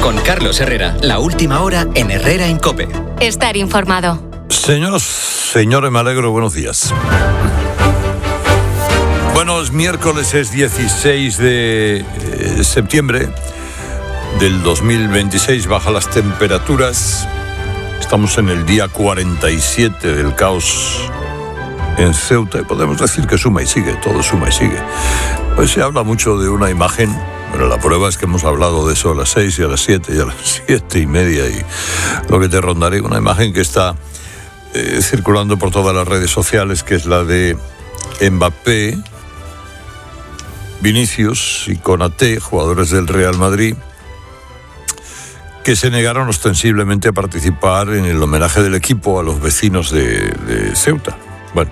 Con Carlos Herrera, la última hora en Herrera en COPE. Estar informado. Señores, me alegro, buenos días. Bueno, es miércoles, es 16 de septiembre del 2026, bajan las temperaturas. Estamos en el día 47 del caos en Ceuta y podemos decir que suma y sigue, todo suma y sigue. Pues se habla mucho de una imagen, pero la prueba es que hemos hablado de eso a las 6 y a las 7 y a las 7:30 y lo que te rondaré, una imagen que está circulando por todas las redes sociales, que es la de Mbappé, Vinicius y Konaté, jugadores del Real Madrid, que se negaron ostensiblemente a participar en el homenaje del equipo a los vecinos de Ceuta. Bueno,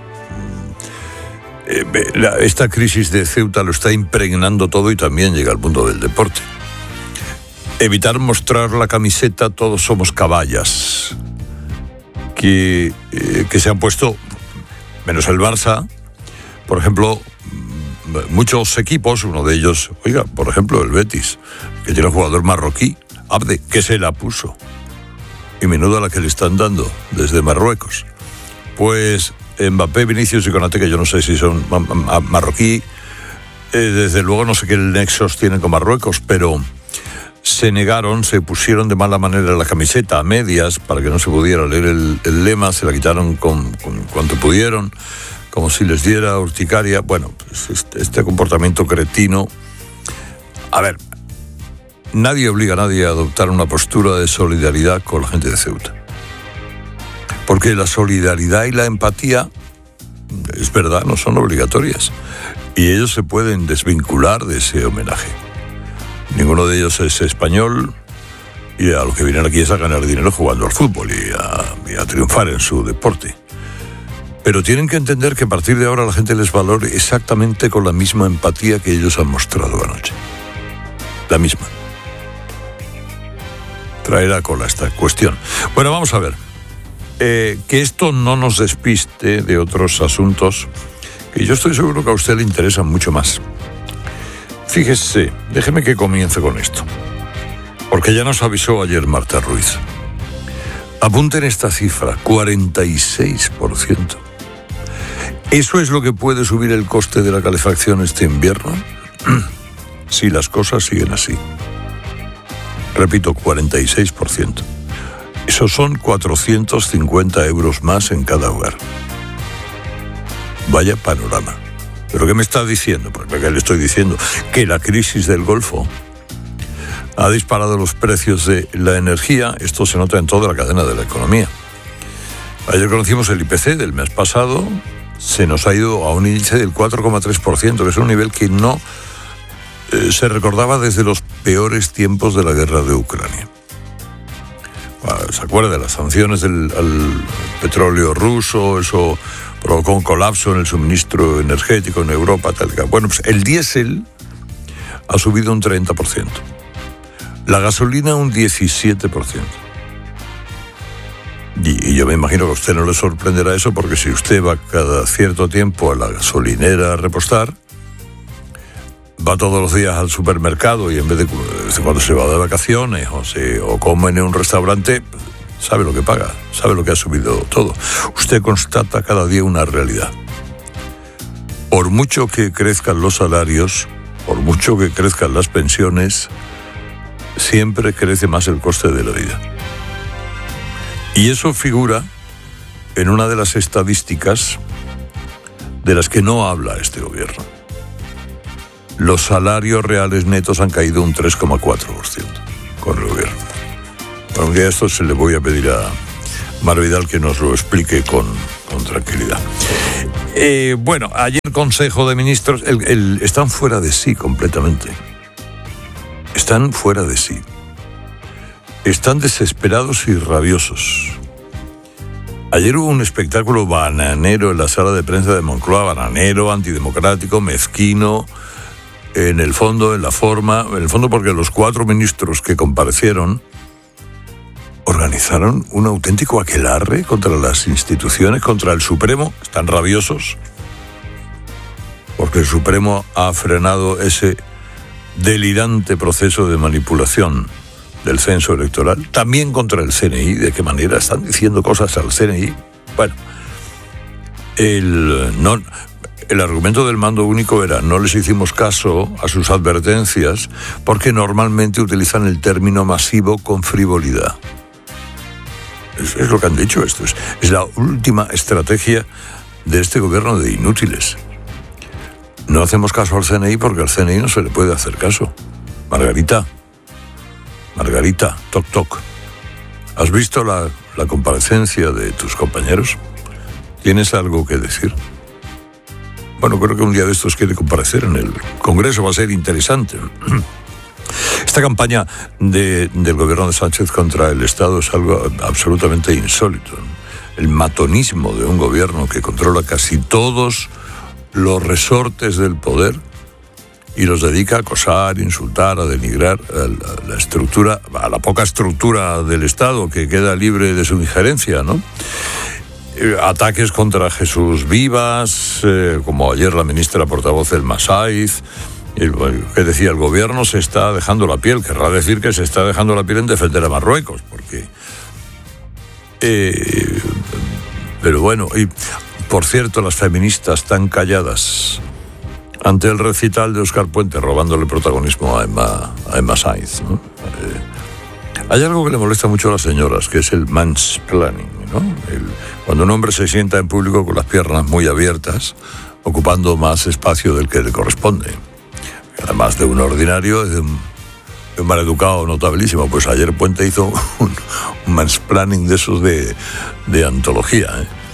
esta crisis de Ceuta lo está impregnando todo y también llega al mundo del deporte. Evitar mostrar la camiseta, todos somos caballas, que se han puesto, menos el Barça, por ejemplo, muchos equipos, uno de ellos, por ejemplo, el Betis, que tiene un jugador marroquí, Abde, que se la puso. Y menuda la que le están dando desde Marruecos. Pues Mbappé, Vinicius y Konaté, que yo no sé si son marroquí, desde luego no sé qué nexos tienen con Marruecos, pero se negaron, se pusieron de mala manera la camiseta a medias para que no se pudiera leer el lema, se la quitaron con cuanto pudieron, como si les diera urticaria. Bueno, pues este comportamiento cretino. A ver, nadie obliga a nadie a adoptar una postura de solidaridad con la gente de Ceuta. Porque la solidaridad y la empatía, es verdad, no son obligatorias. Y ellos se pueden desvincular de ese homenaje. Ninguno de ellos es español y a lo que vienen aquí es a ganar dinero jugando al fútbol y a triunfar en su deporte. Pero tienen que entender que a partir de ahora la gente les valore exactamente con la misma empatía que ellos han mostrado anoche. La misma. Traer a cola esta cuestión. Bueno, vamos a ver. Que esto no nos despiste de otros asuntos que yo estoy seguro que a usted le interesan mucho más. Fíjese, déjeme que comience con esto, porque ya nos avisó ayer Marta Ruiz. Apunten esta cifra, 46%. ¿Eso es lo que puede subir el coste de la calefacción este invierno? Si las cosas siguen así. Repito, 46%. Eso son 450 euros más en cada hogar. Vaya panorama. ¿Pero qué me está diciendo? Pues ¿qué le estoy diciendo? Que la crisis del Golfo ha disparado los precios de la energía. Esto se nota en toda la cadena de la economía. Ayer conocimos el IPC del mes pasado. Se nos ha ido a un índice del 4,3%, que es un nivel que no se recordaba desde los peores tiempos de la guerra de Ucrania. ¿Se acuerda de las sanciones al petróleo ruso? Eso provocó un colapso en el suministro energético en Europa, tal. Bueno, pues el diésel ha subido un 30%. La gasolina un 17%. Y yo me imagino que a usted no le sorprenderá eso, porque si usted va cada cierto tiempo a la gasolinera a repostar, va todos los días al supermercado y en vez de cuando se va de vacaciones o come en un restaurante, sabe lo que paga, sabe lo que ha subido todo. Usted constata cada día una realidad. Por mucho que crezcan los salarios, por mucho que crezcan las pensiones, siempre crece más el coste de la vida. Y eso figura en una de las estadísticas de las que no habla este gobierno. Los salarios reales netos han caído un 3,4% con el gobierno. Aunque a esto se le voy a pedir a Mar Vidal que nos lo explique con tranquilidad. Bueno, ayer Consejo de Ministros están fuera de sí completamente. Están fuera de sí. Están desesperados y rabiosos. Ayer hubo un espectáculo bananero en la sala de prensa de Moncloa, bananero, antidemocrático, mezquino, en el fondo, en la forma, en el fondo porque los 4 ministros que comparecieron organizaron un auténtico aquelarre contra las instituciones, contra el Supremo. Están rabiosos porque el Supremo ha frenado ese delirante proceso de manipulación del censo electoral, también contra el CNI. ¿De qué manera están diciendo cosas al CNI? Bueno, el argumento del mando único era: no les hicimos caso a sus advertencias porque normalmente utilizan el término masivo con frivolidad. Es lo que han dicho. Esto es la última estrategia de este gobierno de inútiles. No hacemos caso al CNI porque al CNI no se le puede hacer caso. Margarita, toc toc. ¿Has visto la comparecencia de tus compañeros? ¿Tienes algo que decir? Bueno, creo que un día de estos quiere comparecer en el Congreso, va a ser interesante. Esta campaña del gobierno de Sánchez contra el Estado es algo absolutamente insólito. El matonismo de un gobierno que controla casi todos los resortes del poder y los dedica a acosar, insultar, a denigrar a la estructura, a la poca estructura del Estado que queda libre de su injerencia, ¿no? Ataques contra Jesús Vivas, como ayer la ministra portavoz Elma Saiz, que decía: el gobierno se está dejando la piel. Querrá decir que se está dejando la piel en defender a Marruecos, porque... pero bueno, y por cierto, las feministas tan calladas ante el recital de Óscar Puente robándole protagonismo a Elma Saiz, ¿no? Hay algo que le molesta mucho a las señoras, que es el mansplaining, ¿no? Cuando un hombre se sienta en público con las piernas muy abiertas, ocupando más espacio del que le corresponde. Además de un ordinario, de un maleducado notabilísimo. Pues ayer Puente hizo un mansplaining de esos de antología,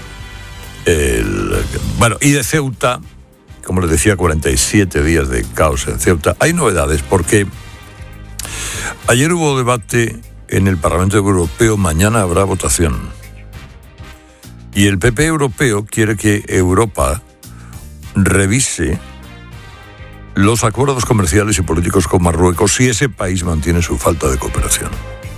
Bueno, y de Ceuta, como les decía, 47 días de caos en Ceuta. Hay novedades porque ayer hubo debate en el Parlamento Europeo, mañana habrá votación. Y el PP europeo quiere que Europa revise los acuerdos comerciales y políticos con Marruecos si ese país mantiene su falta de cooperación.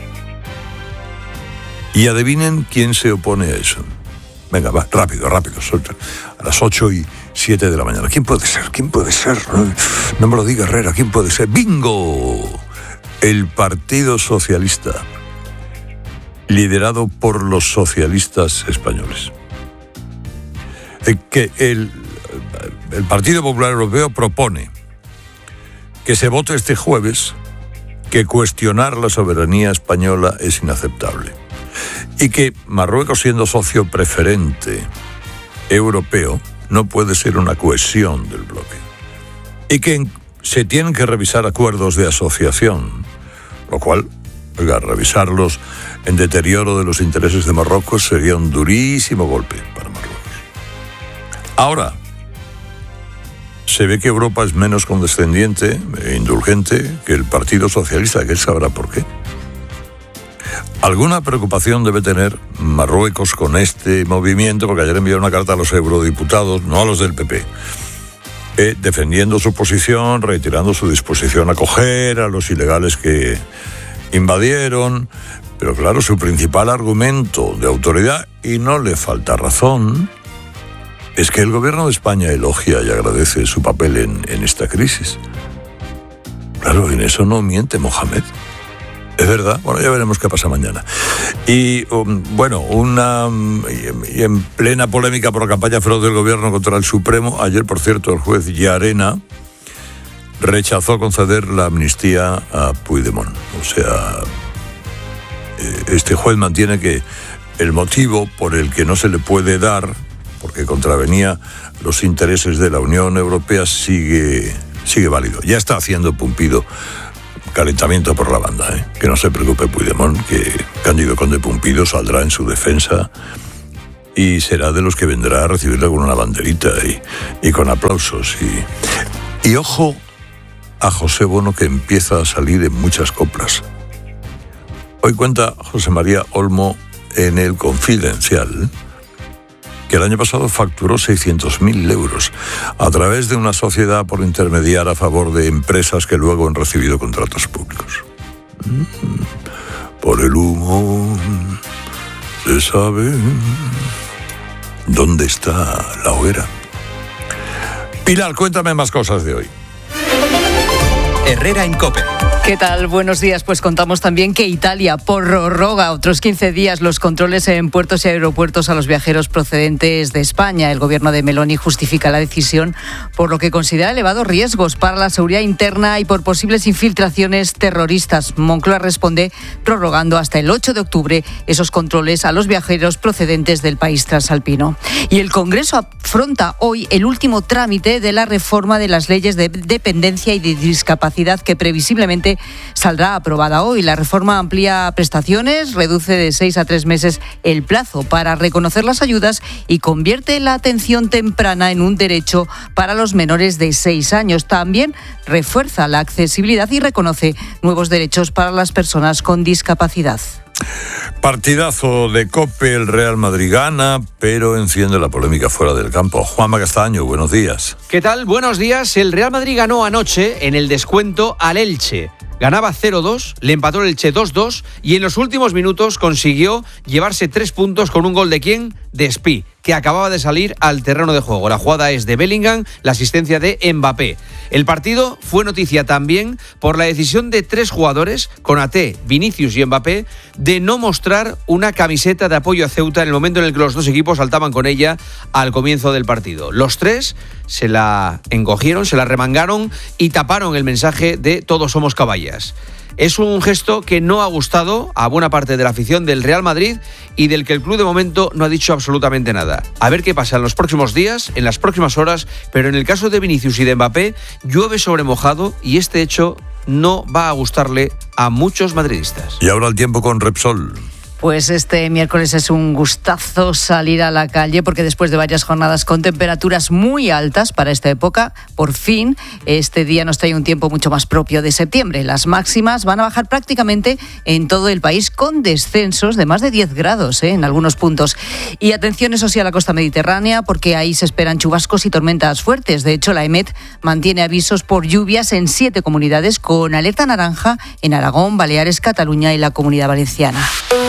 Y adivinen quién se opone a eso. Venga, va, rápido, suelta. A las 8:07 de la mañana. ¿Quién puede ser? No me lo diga, Herrera. ¿Quién puede ser? ¡Bingo! El Partido Socialista, liderado por los socialistas españoles. Que el Partido Popular Europeo propone que se vote este jueves que cuestionar la soberanía española es inaceptable y que Marruecos, siendo socio preferente europeo, no puede ser una cohesión del bloque y que se tienen que revisar acuerdos de asociación, lo cual, revisarlos en deterioro de los intereses de Marruecos sería un durísimo golpe para Marruecos. Ahora, se ve que Europa es menos condescendiente e indulgente que el Partido Socialista, que él sabrá por qué. Alguna preocupación debe tener Marruecos con este movimiento, porque ayer envió una carta a los eurodiputados, no a los del PP, defendiendo su posición, reiterando su disposición a acoger a los ilegales que invadieron. Pero claro, su principal argumento de autoridad, y no le falta razón, es que el gobierno de España elogia y agradece su papel en esta crisis. Claro, en eso no miente Mohamed. Es verdad. Bueno, ya veremos qué pasa mañana. Y, y en plena polémica por la campaña feroz del gobierno contra el Supremo, ayer, por cierto, el juez Llarena rechazó conceder la amnistía a Puigdemont. O sea, este juez mantiene que el motivo por el que no se le puede dar, porque contravenía los intereses de la Unión Europea, sigue válido. Ya está haciendo Pumpido calentamiento por la banda, Que no se preocupe Puigdemont, que Cándido Conde Pumpido saldrá en su defensa y será de los que vendrá a recibirle con una banderita y con aplausos. Y ojo a José Bono, que empieza a salir en muchas coplas. Hoy cuenta José María Olmo en El Confidencial que el año pasado facturó 600.000 euros a través de una sociedad por intermediar a favor de empresas que luego han recibido contratos públicos. Por el humo se sabe dónde está la hoguera. Pilar, cuéntame más cosas de hoy. Herrera en COPE. ¿Qué tal? Buenos días. Pues contamos también que Italia prorroga otros 15 días los controles en puertos y aeropuertos a los viajeros procedentes de España. El gobierno de Meloni justifica la decisión por lo que considera elevados riesgos para la seguridad interna y por posibles infiltraciones terroristas. Moncloa responde prorrogando hasta el 8 de octubre esos controles a los viajeros procedentes del país transalpino. Y el Congreso afronta hoy el último trámite de la reforma de las leyes de dependencia y de discapacidad que previsiblemente saldrá aprobada hoy. La reforma amplía prestaciones, reduce de 6 a 3 meses el plazo para reconocer las ayudas y convierte la atención temprana en un derecho para los menores de 6 años. También refuerza la accesibilidad y reconoce nuevos derechos para las personas con discapacidad. Partidazo de COPE, el Real Madrid gana, pero enciende la polémica fuera del campo. Juanma Castaño, buenos días. ¿Qué tal? Buenos días. El Real Madrid ganó anoche en el descuento al Elche. Ganaba 0-2, le empató el Elche 2-2 y en los últimos minutos consiguió llevarse 3 puntos con un gol de ¿quién? De Espí, que acababa de salir al terreno de juego. La jugada es de Bellingham, la asistencia de Mbappé. El partido fue noticia también por la decisión de 3 jugadores, Konaté, Vinicius y Mbappé, de no mostrar una camiseta de apoyo a Ceuta en el momento en el que los dos equipos saltaban con ella al comienzo del partido. Los 3 se la encogieron, se la remangaron y taparon el mensaje de todos somos caballas. Es un gesto que no ha gustado a buena parte de la afición del Real Madrid y del que el club de momento no ha dicho absolutamente nada. A ver qué pasa en los próximos días, en las próximas horas, pero en el caso de Vinicius y de Mbappé, llueve sobre mojado y este hecho no va a gustarle a muchos madridistas. Y ahora el tiempo con Repsol. Pues este miércoles es un gustazo salir a la calle porque después de varias jornadas con temperaturas muy altas para esta época, por fin este día nos trae un tiempo mucho más propio de septiembre. Las máximas van a bajar prácticamente en todo el país con descensos de más de 10 grados en algunos puntos. Y atención, eso sí, a la costa mediterránea porque ahí se esperan chubascos y tormentas fuertes. De hecho, la EMET mantiene avisos por lluvias en 7 comunidades con alerta naranja en Aragón, Baleares, Cataluña y la Comunidad Valenciana.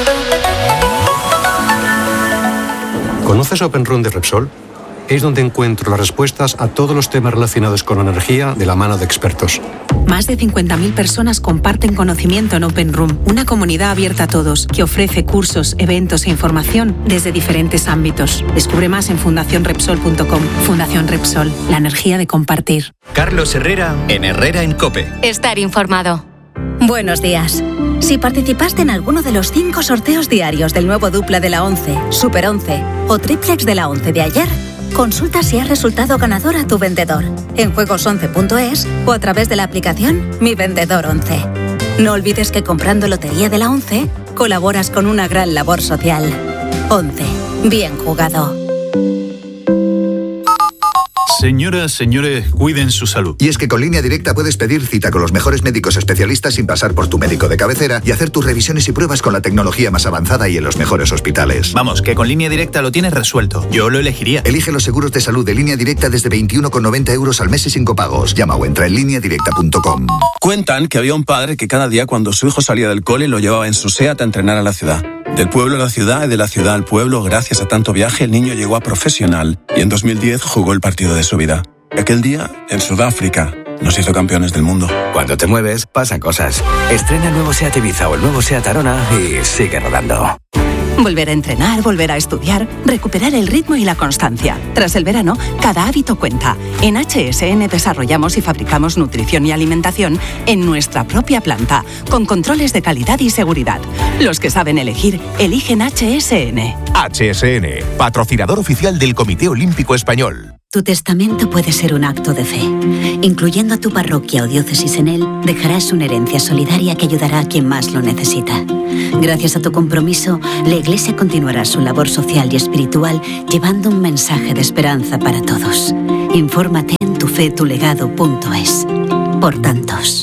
¿Conoces Open Room de Repsol? Es donde encuentro las respuestas a todos los temas relacionados con la energía de la mano de expertos. Más de 50.000 personas comparten conocimiento en Open Room, una comunidad abierta a todos que ofrece cursos, eventos e información desde diferentes ámbitos. Descubre más en fundacionrepsol.com. Fundación Repsol, la energía de compartir. Carlos Herrera en Herrera en COPE. Estar informado. Buenos días. Si participaste en alguno de los 5 sorteos diarios del nuevo dupla de la 11, Super 11 o triplex de la 11 de ayer, consulta si has resultado ganador a tu vendedor en juegos11.es o a través de la aplicación Mi Vendedor 11. No olvides que comprando Lotería de la 11 colaboras con una gran labor social. 11. Bien jugado. Señoras, señores, cuiden su salud. Y es que con Línea Directa puedes pedir cita con los mejores médicos especialistas sin pasar por tu médico de cabecera y hacer tus revisiones y pruebas con la tecnología más avanzada y en los mejores hospitales. Vamos, que con Línea Directa lo tienes resuelto. Yo lo elegiría. Elige los seguros de salud de Línea Directa desde 21,90 euros al mes y sin copagos. Llama o entra en lineadirecta.com. Cuentan que había un padre que cada día cuando su hijo salía del cole lo llevaba en su SEAT a entrenar a la ciudad. Del pueblo a la ciudad y de la ciudad al pueblo, gracias a tanto viaje, el niño llegó a profesional y en 2010 jugó el partido de su vida. Aquel día, en Sudáfrica, nos hizo campeones del mundo. Cuando te mueves, pasan cosas. Estrena el nuevo SEAT Ibiza o el nuevo SEAT Arona y sigue rodando. Volver a entrenar, volver a estudiar, recuperar el ritmo y la constancia. Tras el verano, cada hábito cuenta. En HSN desarrollamos y fabricamos nutrición y alimentación en nuestra propia planta, con controles de calidad y seguridad. Los que saben elegir, eligen HSN. HSN, patrocinador oficial del Comité Olímpico Español. Tu testamento puede ser un acto de fe. Incluyendo a tu parroquia o diócesis en él, dejarás una herencia solidaria que ayudará a quien más lo necesita. Gracias a tu compromiso, la Iglesia continuará su labor social y espiritual llevando un mensaje de esperanza para todos. Infórmate en tufetulegado.es. Por tantos.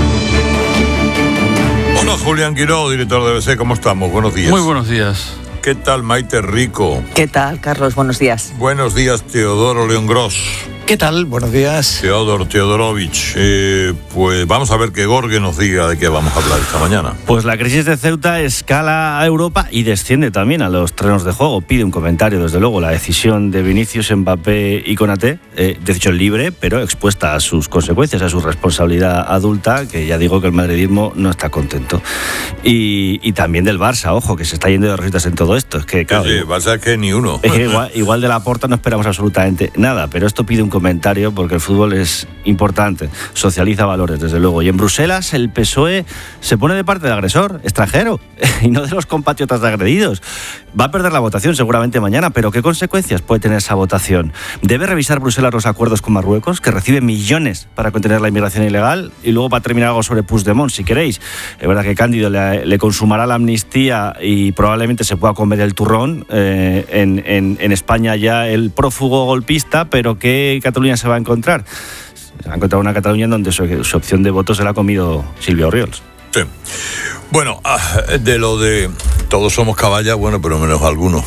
Hola, Julián Guirao, director de BBC, ¿cómo estamos? Buenos días. Muy buenos días. ¿Qué tal, Maite Rico? ¿Qué tal, Carlos? Buenos días. Buenos días, Teodoro León Gros. ¿Qué tal? Buenos días. Teodorovich, pues vamos a ver que Gorge nos diga de qué vamos a hablar esta mañana. Pues la crisis de Ceuta escala a Europa y desciende también a los terrenos de juego. Pide un comentario, desde luego, la decisión de Vinicius, Mbappé y Konaté, decisión libre, pero expuesta a sus consecuencias, a su responsabilidad adulta, que ya digo que el madridismo no está contento. Y también del Barça, ojo, que se está yendo de rositas en todo esto. Es que, claro, sí, Barça que ni uno. Igual de Laporta no esperamos absolutamente nada, pero esto pide un comentario porque el fútbol es importante, socializa valores, desde luego. Y en Bruselas el PSOE se pone de parte del agresor extranjero y no de los compatriotas de agredidos. Va a perder la votación seguramente mañana, pero ¿qué consecuencias puede tener esa votación? ¿Debe revisar Bruselas los acuerdos con Marruecos, que recibe millones para contener la inmigración ilegal? Y luego, para terminar, algo sobre Puigdemont, si queréis. Es verdad que Cándido le consumará la amnistía y probablemente se pueda comer el turrón. En España ya el prófugo golpista, pero ¿qué Cataluña se va a encontrar? Se va a encontrar una Cataluña en donde su opción de voto se la ha comido Silvia Orriols. Sí. Bueno, de lo de todos somos caballas, bueno, pero menos algunos.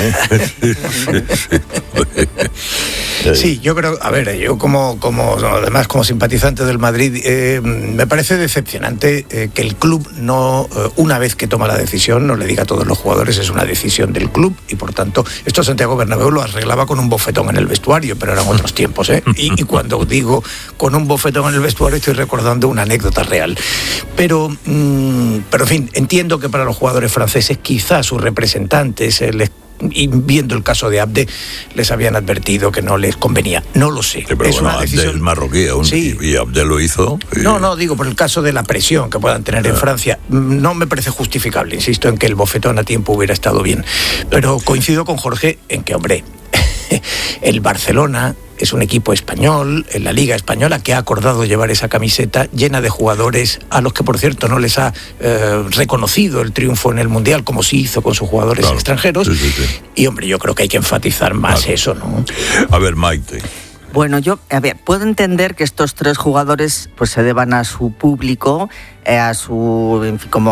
Sí, yo creo, a ver, yo además como simpatizante del Madrid, me parece decepcionante que el club no, una vez que toma la decisión, no le diga a todos los jugadores, es una decisión del club, y por tanto, esto Santiago Bernabéu lo arreglaba con un bofetón en el vestuario, pero eran otros tiempos, y cuando digo con un bofetón en el vestuario estoy recordando una anécdota real. Pero en fin, entiendo que para los jugadores franceses quizás sus representantes y viendo el caso de Abde, les habían advertido que no les convenía. No lo sé. Sí, pero es una decisión. Abde es marroquí aún, sí. Y Abde lo hizo. No, digo, por el caso de la presión que puedan tener en Francia, no me parece justificable. Insisto en que el bofetón a tiempo hubiera estado bien. Pero coincido con Jorge en que, hombre, el Barcelona es un equipo español, en la Liga Española, que ha acordado llevar esa camiseta llena de jugadores a los que, por cierto, no les ha reconocido el triunfo en el Mundial, como sí hizo con sus jugadores extranjeros. Sí. Y, hombre, yo creo que hay que enfatizar más eso, ¿no? A ver, Maite. Bueno, yo puedo entender que estos tres jugadores pues se deban a su público, a su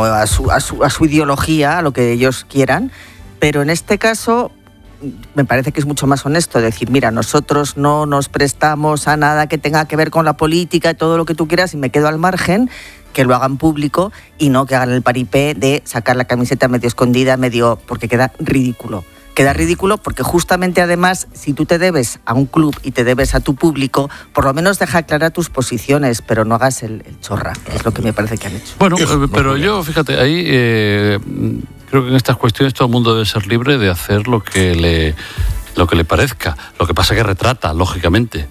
ideología, a lo que ellos quieran, pero en este caso me parece que es mucho más honesto decir, mira, nosotros no nos prestamos a nada que tenga que ver con la política y todo lo que tú quieras y me quedo al margen, que lo hagan público y no que hagan el paripé de sacar la camiseta medio escondida, porque queda ridículo. Queda ridículo porque justamente, además, si tú te debes a un club y te debes a tu público, por lo menos deja claras tus posiciones, pero no hagas el chorra, que es lo que me parece que han hecho. Bueno, pero yo, fíjate, ahí creo que en estas cuestiones todo el mundo debe ser libre de hacer lo que le parezca. Lo que pasa es que retrata, lógicamente,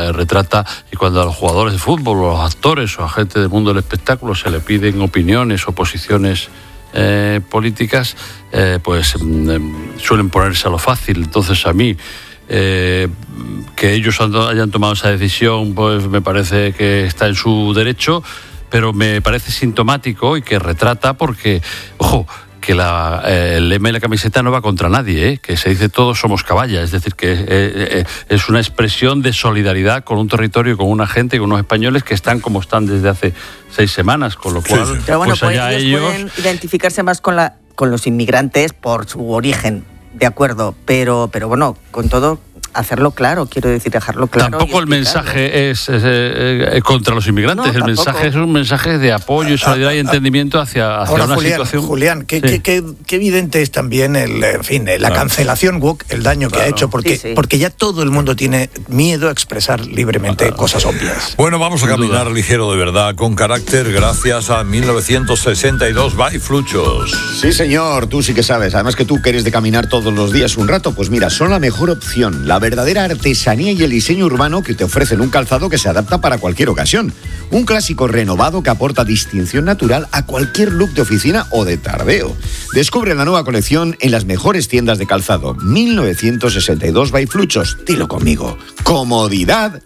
y cuando a los jugadores de fútbol o a los actores o a gente del mundo del espectáculo se le piden opiniones o posiciones políticas, pues suelen ponerse a lo fácil. Entonces a mí que ellos hayan tomado esa decisión, pues me parece que está en su derecho, pero me parece sintomático y que retrata porque, ojo, que el lema y la camiseta no va contra nadie, que se dice todos somos caballas, es decir, que es una expresión de solidaridad con un territorio, con una gente, con unos españoles que están como están desde hace 6 semanas, con lo cual, pero bueno, pues allá ellos pueden identificarse más con los inmigrantes por su origen, de acuerdo, pero bueno, con todo, hacerlo claro, quiero decir, dejarlo claro. Tampoco el mensaje es contra los inmigrantes, el mensaje es un mensaje de apoyo, solidaridad y entendimiento hacia ahora, una Julián, situación. Julián, qué evidente es también la cancelación woke, el daño que ha hecho, porque ya todo el mundo tiene miedo a expresar libremente cosas obvias. Bueno, vamos a caminar ligero de verdad, con carácter, gracias a 1962 by Fluchos. Sí, señor, tú sí que sabes. Además que tú que eres de caminar todos los días un rato, pues mira, son la mejor opción. La verdadera artesanía y el diseño urbano que te ofrecen un calzado que se adapta para cualquier ocasión. Un clásico renovado que aporta distinción natural a cualquier look de oficina o de tardeo. Descubre la nueva colección en las mejores tiendas de calzado. 1962 by Fluchos. Dilo conmigo. Comodidad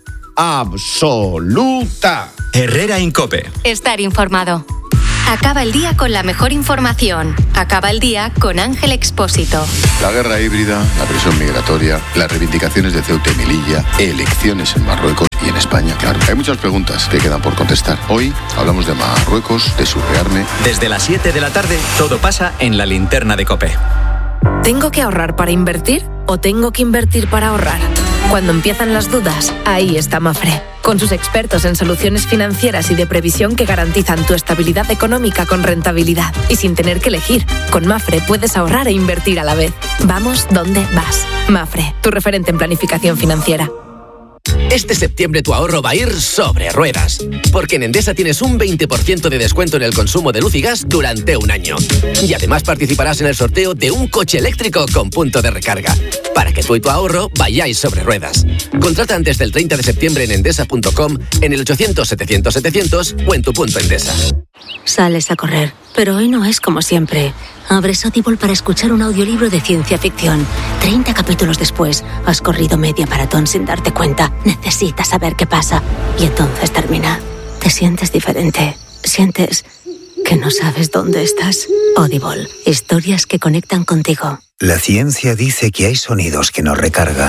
absoluta. Herrera en COPE. Estar informado. Acaba el día con la mejor información. Acaba el día con Ángel Expósito. La guerra híbrida, la presión migratoria, las reivindicaciones de Ceuta y Melilla, elecciones en Marruecos y en España. Claro, hay muchas preguntas que quedan por contestar. Hoy hablamos de Marruecos, de su rearme. Desde las 7 de la tarde, todo pasa en la linterna de COPE. ¿Tengo que ahorrar para invertir o tengo que invertir para ahorrar? Cuando empiezan las dudas, ahí está Mapfre, con sus expertos en soluciones financieras y de previsión que garantizan tu estabilidad económica con rentabilidad y sin tener que elegir. Con Mapfre puedes ahorrar e invertir a la vez. Vamos donde vas. Mapfre, tu referente en planificación financiera. Este septiembre tu ahorro va a ir sobre ruedas, porque en Endesa tienes un 20% de descuento en el consumo de luz y gas durante un año. Y además participarás en el sorteo de un coche eléctrico con punto de recarga, para que tú y tu ahorro vayáis sobre ruedas. Contrata antes del 30 de septiembre en endesa.com, en el 800-700-700 o en tu punto Endesa. Sales a correr, pero hoy no es como siempre. Abres Audible para escuchar un audiolibro de ciencia ficción. 30 capítulos después, has corrido media maratón sin darte cuenta. Necesitas saber qué pasa. Y entonces termina. Te sientes diferente. Sientes que no sabes dónde estás. Audible. Historias que conectan contigo. La ciencia dice que hay sonidos que nos recargan.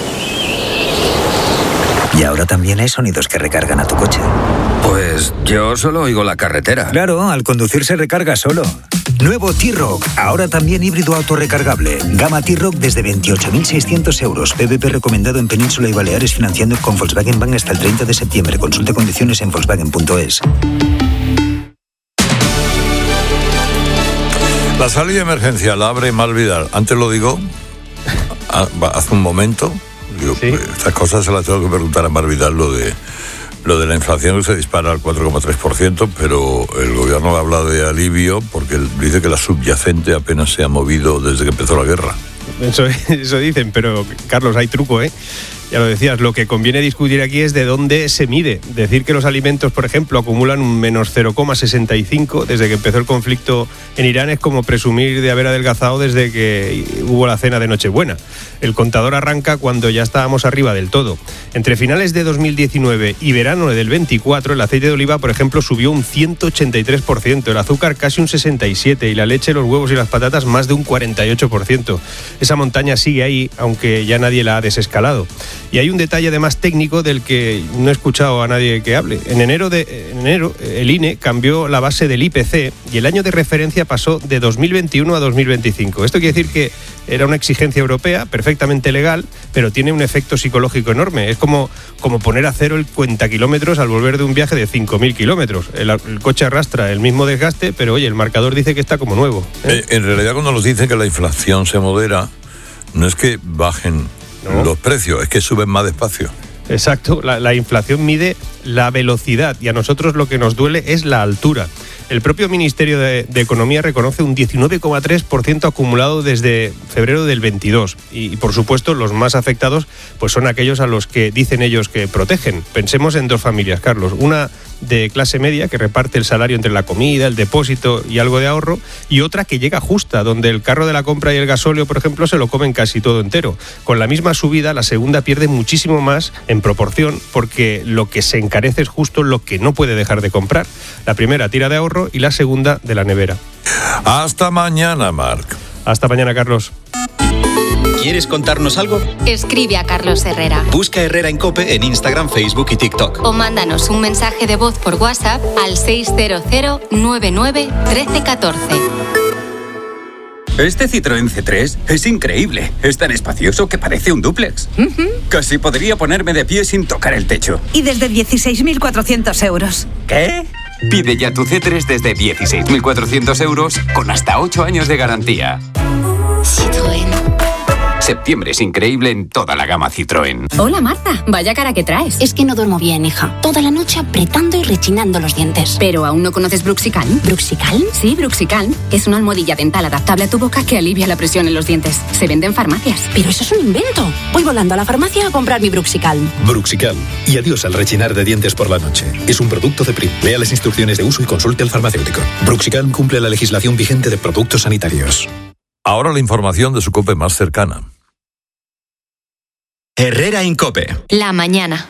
Y ahora también hay sonidos que recargan a tu coche. Pues yo solo oigo la carretera. Claro, al conducir se recarga solo. Nuevo T-Roc, ahora también híbrido autorrecargable. Gama T-Roc desde 28.600 euros. PVP recomendado en Península y Baleares, financiando con Volkswagen Bank hasta el 30 de septiembre. Consulte condiciones en volkswagen.es. La salida de emergencia la abre Mar Vidal. Antes lo digo, hace un momento. Digo, ¿sí? Estas cosas se las tengo que preguntar a Mar Vidal, lo de la inflación que se dispara al 4,3%, pero el gobierno ha hablado de alivio porque dice que la subyacente apenas se ha movido desde que empezó la guerra. Eso dicen, pero Carlos, hay truco, ¿eh? Ya lo decías, lo que conviene discutir aquí es de dónde se mide. Decir que los alimentos, por ejemplo, acumulan un menos 0,65 desde que empezó el conflicto en Irán es como presumir de haber adelgazado desde que hubo la cena de Nochebuena. El contador arranca cuando ya estábamos arriba del todo. Entre finales de 2019 y verano del 24, el aceite de oliva, por ejemplo, subió un 183%, el azúcar casi un 67% y la leche, los huevos y las patatas más de un 48%. Esa montaña sigue ahí, aunque ya nadie la ha desescalado. Y hay un detalle además técnico del que no he escuchado a nadie que hable. En enero el INE cambió la base del IPC y el año de referencia pasó de 2021 a 2025. Esto quiere decir que era una exigencia europea perfectamente legal, pero tiene un efecto psicológico enorme. Es como poner a cero el cuentakilómetros al volver de un viaje de 5.000 kilómetros. El coche arrastra el mismo desgaste, pero oye, el marcador dice que está como nuevo. En realidad, cuando nos dicen que la inflación se modera, no es que bajen los precios, es que suben más despacio. Exacto, la inflación mide la velocidad y a nosotros lo que nos duele es la altura. El propio Ministerio de Economía reconoce un 19,3% acumulado desde febrero del 22 y por supuesto los más afectados pues son aquellos a los que dicen ellos que protegen. Pensemos en dos familias, Carlos, una de clase media que reparte el salario entre la comida, el depósito y algo de ahorro, y otra que llega justa, donde el carro de la compra y el gasóleo, por ejemplo, se lo comen casi todo entero. Con la misma subida, la segunda pierde muchísimo más en proporción, porque lo que se encarece es justo lo que no puede dejar de comprar. La primera tira de ahorro y la segunda de la nevera. Hasta mañana, Marc. Hasta mañana, Carlos. ¿Quieres contarnos algo? Escribe a Carlos Herrera. Busca Herrera en COPE en Instagram, Facebook y TikTok. O mándanos un mensaje de voz por WhatsApp al 600 99 13 14. Este Citroën C3 es increíble. Es tan espacioso que parece un dúplex. Casi podría ponerme de pie sin tocar el techo. Y desde 16.400 euros. ¿Qué? Pide ya tu C3 desde 16.400 euros con hasta 8 años de garantía. Citroën. Septiembre es increíble en toda la gama Citroën. Hola Marta, vaya cara que traes. Es que no duermo bien, hija. Toda la noche apretando y rechinando los dientes. ¿Pero aún no conoces Bruxicalm? ¿Bruxicalm? Sí, Bruxicalm. Es una almohadilla dental adaptable a tu boca que alivia la presión en los dientes. Se vende en farmacias. Pero eso es un invento. Voy volando a la farmacia a comprar mi Bruxicalm. Bruxicalm. Y adiós al rechinar de dientes por la noche. Es un producto de PRIM. Lea las instrucciones de uso y consulte al farmacéutico. Bruxicalm cumple la legislación vigente de productos sanitarios. Ahora la información de su COPE más cercana. Herrera en COPE. La mañana.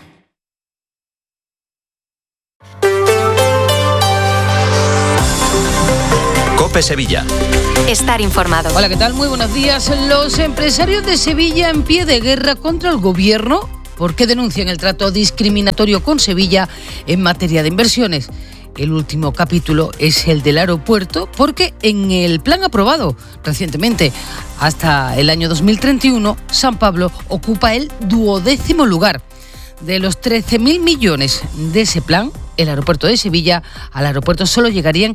COPE Sevilla. Estar informado. Hola, ¿qué tal? Muy buenos días. Los empresarios de Sevilla en pie de guerra contra el gobierno porque denuncian el trato discriminatorio con Sevilla en materia de inversiones. El último capítulo es el del aeropuerto, porque en el plan aprobado recientemente hasta el año 2031, San Pablo ocupa el 12º lugar. De los 13.000 millones de ese plan, el aeropuerto de Sevilla, al aeropuerto solo llegarían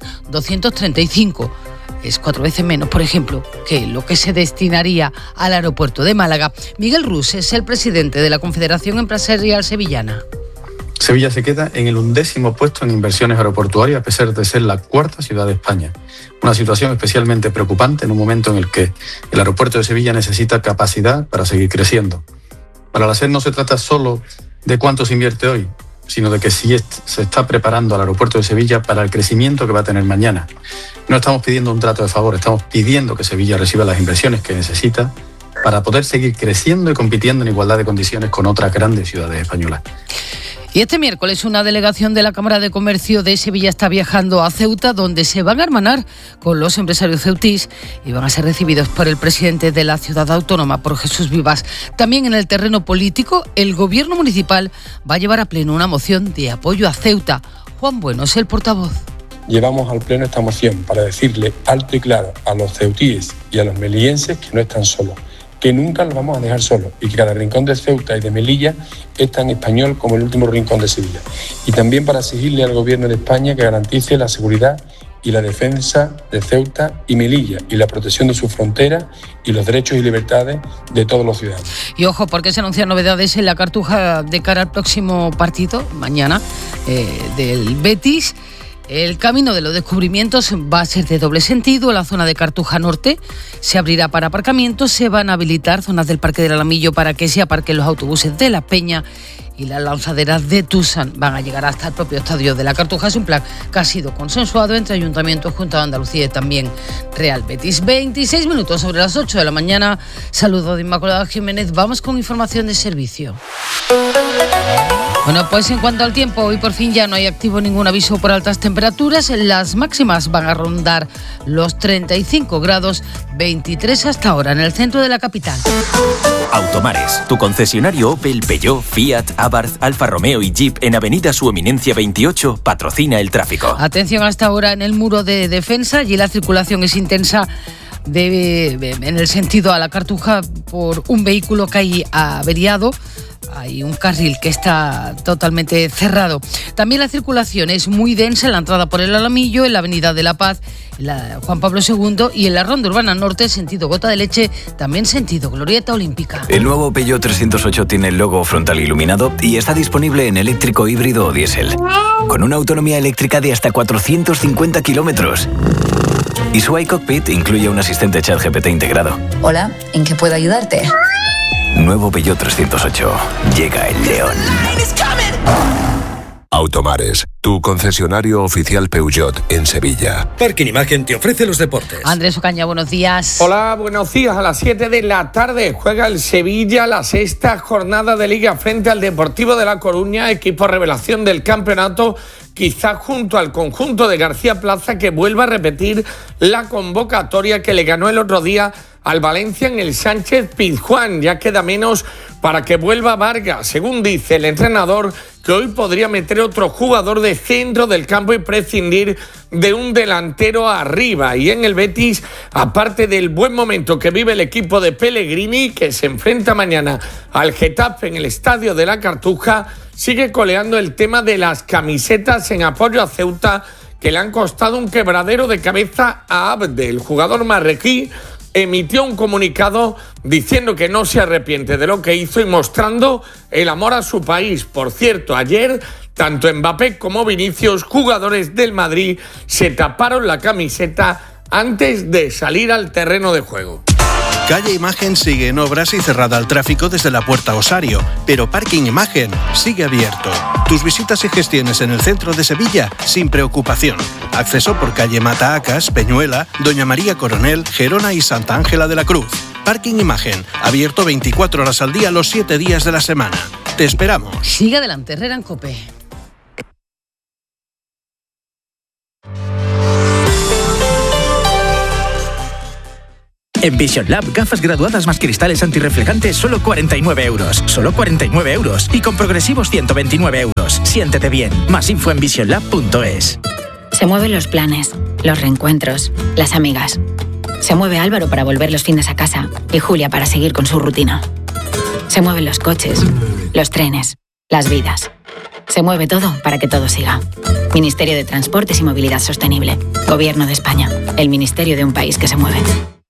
235. Es 4 veces menos, por ejemplo, que lo que se destinaría al aeropuerto de Málaga. Miguel Rus es el presidente de la Confederación Empresarial Sevillana. Sevilla se queda en el 11º puesto en inversiones aeroportuarias, a pesar de ser la 4ª ciudad de España. Una situación especialmente preocupante en un momento en el que el aeropuerto de Sevilla necesita capacidad para seguir creciendo. Para la SED no se trata solo de cuánto se invierte hoy, sino de que se está preparando al aeropuerto de Sevilla para el crecimiento que va a tener mañana. No estamos pidiendo un trato de favor, estamos pidiendo que Sevilla reciba las inversiones que necesita para poder seguir creciendo y compitiendo en igualdad de condiciones con otras grandes ciudades españolas. Y este miércoles una delegación de la Cámara de Comercio de Sevilla está viajando a Ceuta, donde se van a hermanar con los empresarios ceutís y van a ser recibidos por el presidente de la ciudad autónoma, por Jesús Vivas. También en el terreno político, el gobierno municipal va a llevar a pleno una moción de apoyo a Ceuta. Juan Bueno es el portavoz. Llevamos al pleno esta moción para decirle alto y claro a los ceutíes y a los melillenses que no están solos, que nunca los vamos a dejar solos y que cada rincón de Ceuta y de Melilla es tan español como el último rincón de Sevilla. Y también para exigirle al Gobierno de España que garantice la seguridad y la defensa de Ceuta y Melilla y la protección de sus fronteras y los derechos y libertades de todos los ciudadanos. Y ojo, porque se anuncian novedades en la Cartuja de cara al próximo partido, mañana, del Betis. El camino de los descubrimientos va a ser de doble sentido. La zona de Cartuja Norte se abrirá para aparcamientos, se van a habilitar zonas del Parque del Alamillo para que se aparquen los autobuses de La Peña, y las lanzaderas de Tusan van a llegar hasta el propio estadio de la Cartuja. Es un plan que ha sido consensuado entre ayuntamientos, Junta de Andalucía y también Real Betis. 26 minutos sobre las 8 de la mañana. Saludo de Inmaculada Jiménez. Vamos con información de servicio. Bueno, pues en cuanto al tiempo, hoy por fin ya no hay activo ningún aviso por altas temperaturas. Las máximas van a rondar los 35 grados, 23 hasta ahora en el centro de la capital. Automares, tu concesionario Opel, Peugeot, Fiat, Abarth, Alfa Romeo y Jeep en Avenida Su Eminencia 28 patrocina el tráfico. Atención hasta ahora en el muro de defensa, allí la circulación es intensa en el sentido a la Cartuja por un vehículo que hay averiado. Hay un carril que está totalmente cerrado. También la circulación es muy densa en la entrada por el Alamillo, en la Avenida de la Paz, en la Juan Pablo II y en la Ronda Urbana Norte, sentido Gota de Leche, también sentido Glorieta Olímpica. El nuevo Peugeot 308 tiene el logo frontal iluminado y está disponible en eléctrico, híbrido o diésel, con una autonomía eléctrica de hasta 450 kilómetros. Y su iCockpit incluye un asistente ChatGPT integrado. Hola, ¿en qué puedo ayudarte? Nuevo Peugeot 308. Llega el león. Automares, tu concesionario oficial Peugeot en Sevilla. Parking Imagen te ofrece los deportes. Andrés Ocaña, buenos días. Hola, buenos días. A las 7 de la tarde juega el Sevilla la 6ª jornada de Liga frente al Deportivo de La Coruña, equipo revelación del campeonato, quizá junto al conjunto de García Plaza, que vuelva a repetir la convocatoria que le ganó el otro día al Valencia en el Sánchez Pizjuán. Ya queda menos para que vuelva Vargas, según dice el entrenador, que hoy podría meter otro jugador de centro del campo y prescindir de un delantero arriba. Y en el Betis, aparte del buen momento que vive el equipo de Pellegrini, que se enfrenta mañana al Getafe en el Estadio de la Cartuja, sigue coleando el tema de las camisetas en apoyo a Ceuta, que le han costado un quebradero de cabeza a Abde. El jugador marroquí emitió un comunicado diciendo que no se arrepiente de lo que hizo y mostrando el amor a su país. Por cierto, ayer tanto Mbappé como Vinicius, jugadores del Madrid, se taparon la camiseta antes de salir al terreno de juego. Calle Imagen sigue en obras y cerrada al tráfico desde la Puerta Osario, pero Parking Imagen sigue abierto. Tus visitas y gestiones en el centro de Sevilla sin preocupación. Acceso por calle Mataacas, Peñuela, Doña María Coronel, Gerona y Santa Ángela de la Cruz. Parking Imagen, abierto 24 horas al día los 7 días de la semana. Te esperamos. Sigue adelante, Herrera en COPE. En Vision Lab, gafas graduadas más cristales antirreflejantes, solo 49 euros. Solo 49 euros. Y con progresivos 129 euros. Siéntete bien. Más info en visionlab.es. Se mueven los planes, los reencuentros, las amigas. Se mueve Álvaro para volver los fines a casa y Julia para seguir con su rutina. Se mueven los coches, los trenes, las vidas. Se mueve todo para que todo siga. Ministerio de Transportes y Movilidad Sostenible. Gobierno de España. El ministerio de un país que se mueve.